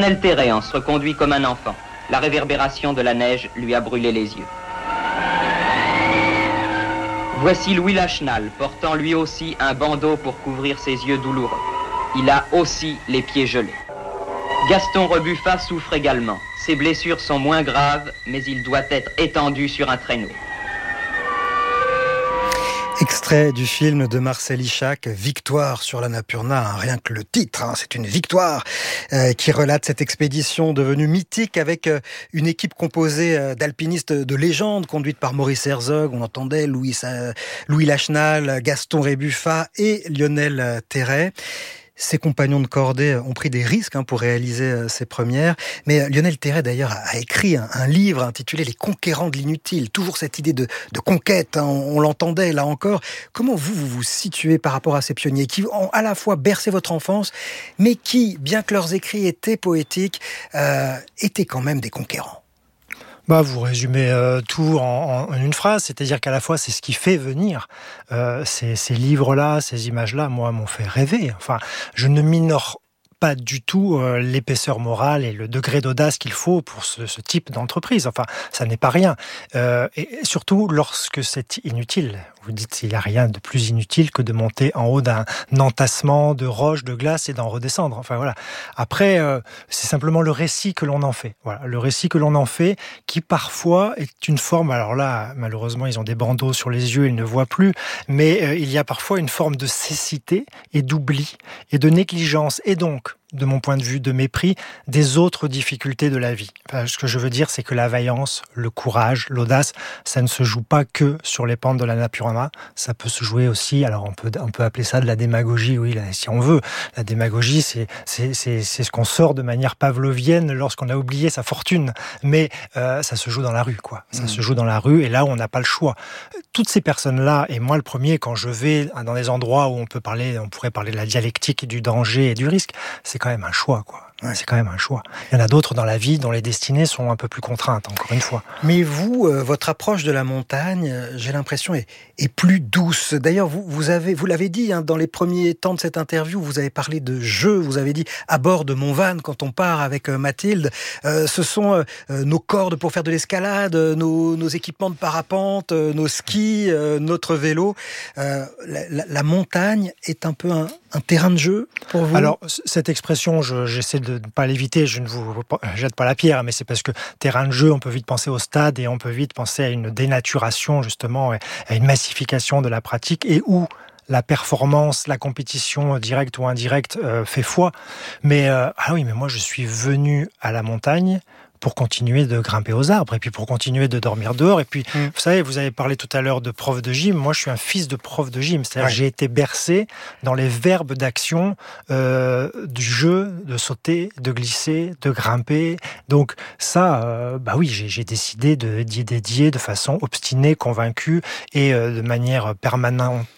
Lionel Terray en se reconduit comme un enfant. La réverbération de la neige lui a brûlé les yeux. Voici Louis Lachenal, portant lui aussi un bandeau pour couvrir ses yeux douloureux. Il a aussi les pieds gelés. Gaston Rebuffa souffre également. Ses blessures sont moins graves, mais il doit être étendu sur un traîneau. Extrait du film de Marcel Ichac, Victoire sur l'Annapurna, rien que le titre, c'est une victoire qui relate cette expédition devenue mythique avec une équipe composée d'alpinistes de légende conduite par Maurice Herzog. On entendait Louis Lachenal, Gaston Rebuffa et Lionel Terray. Ses compagnons de cordée ont pris des risques pour réaliser ces premières. Mais Lionel Terray, d'ailleurs, a écrit un livre intitulé « Les conquérants de l'inutile ». Toujours cette idée de conquête, on l'entendait là encore. Comment vous situez par rapport à ces pionniers qui ont à la fois bercé votre enfance, mais qui, bien que leurs écrits étaient poétiques, étaient quand même des conquérants ? Vous résumez tout en une phrase, c'est-à-dire qu'à la fois c'est ce qui fait venir ces livres-là, ces images-là, moi, m'ont fait rêver. Enfin, je ne minore pas du tout l'épaisseur morale et le degré d'audace qu'il faut pour ce type d'entreprise. Enfin, ça n'est pas rien. Et surtout lorsque c'est inutile. Vous dites qu'il n'y a rien de plus inutile que de monter en haut d'un entassement de roches, de glace et d'en redescendre. Enfin voilà. Après, c'est simplement le récit que l'on en fait. Voilà, le récit que l'on en fait, qui parfois est une forme. Alors là, malheureusement, ils ont des bandeaux sur les yeux, ils ne voient plus. Mais il y a parfois une forme de cécité et d'oubli et de négligence. Et donc, de mon point de vue, de mépris des autres difficultés de la vie. Enfin, ce que je veux dire, c'est que la vaillance, le courage, l'audace, ça ne se joue pas que sur les pentes de l'Annapurna. Ça peut se jouer aussi, alors on peut appeler ça de la démagogie, oui, là, si on veut. La démagogie, c'est ce qu'on sort de manière pavlovienne lorsqu'on a oublié sa fortune. Mais ça se joue dans la rue, quoi. Ça se joue dans la rue, et là où on n'a pas le choix. Toutes ces personnes-là, et moi le premier, quand je vais dans des endroits où on pourrait parler de la dialectique, du danger et du risque, c'est quand même un choix, quoi. Ouais. C'est quand même un choix. Il y en a d'autres dans la vie dont les destinées sont un peu plus contraintes, encore une fois. Mais vous, votre approche de la montagne, j'ai l'impression, est plus douce. D'ailleurs, vous l'avez dit dans les premiers temps de cette interview, vous avez parlé de jeu, vous avez dit à bord de mon van, quand on part avec Mathilde, ce sont nos cordes pour faire de l'escalade, nos équipements de parapente, nos skis, notre vélo. La montagne est un peu un terrain de jeu pour vous ? Alors, cette expression, j'essaie de ne pas l'éviter, je ne vous jette pas la pierre, mais c'est parce que terrain de jeu, on peut vite penser au stade et on peut vite penser à une dénaturation, justement, à une massification de la pratique, et où la performance, la compétition directe ou indirecte fait foi. Mais mais moi, je suis venu à la montagne pour continuer de grimper aux arbres, et puis pour continuer de dormir dehors. Et puis, vous savez, vous avez parlé tout à l'heure de prof de gym. Moi, je suis un fils de prof de gym. C'est-à-dire que j'ai été bercé dans les verbes d'action du jeu, de sauter, de glisser, de grimper. Donc ça, oui, j'ai décidé d'y dédier de façon obstinée, convaincue et de manière permanente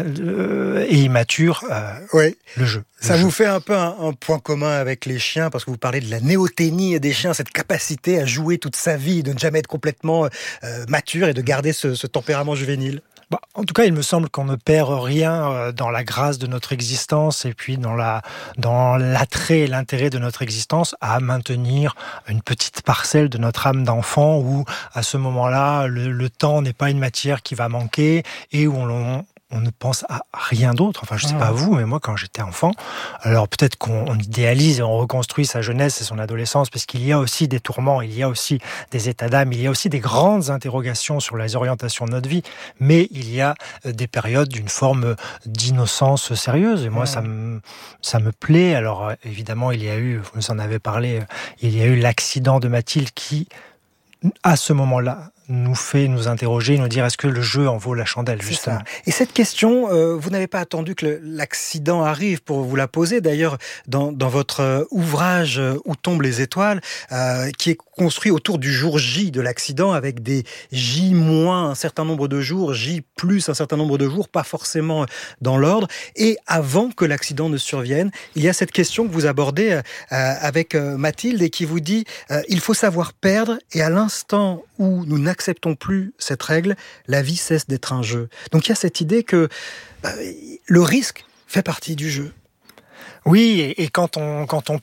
et immature le jeu. Ça vous fait un peu un point commun avec les chiens, parce que vous parlez de la néoténie des chiens, cette capacité à jouer toute sa vie, de ne jamais être complètement mature et de garder ce tempérament juvénile. En tout cas, il me semble qu'on ne perd rien dans la grâce de notre existence et puis dans l'attrait et l'intérêt de notre existence à maintenir une petite parcelle de notre âme d'enfant où, à ce moment-là, le temps n'est pas une matière qui va manquer et où on ne pense à rien d'autre. Enfin, je sais pas vous, mais moi, quand j'étais enfant, alors peut-être qu'on idéalise et on reconstruit sa jeunesse et son adolescence, parce qu'il y a aussi des tourments, il y a aussi des états d'âme, il y a aussi des grandes interrogations sur les orientations de notre vie, mais il y a des périodes d'une forme d'innocence sérieuse. Et moi, ça me plaît. Alors, évidemment, il y a eu, vous en avez parlé, il y a eu l'accident de Mathilde qui, à ce moment-là, nous fait nous interroger, nous dire est-ce que le jeu en vaut la chandelle, justement. Et cette question, vous n'avez pas attendu que l'accident arrive pour vous la poser. D'ailleurs, dans votre ouvrage Où tombent les étoiles, qui est construit autour du jour J de l'accident, avec des J- un certain nombre de jours, J plus un certain nombre de jours, pas forcément dans l'ordre. Et avant que l'accident ne survienne, il y a cette question que vous abordez avec Mathilde et qui vous dit il faut savoir perdre, et à l'instant où nous n'acceptons plus cette règle, la vie cesse d'être un jeu. Donc il y a cette idée que le risque fait partie du jeu. Oui, et quand on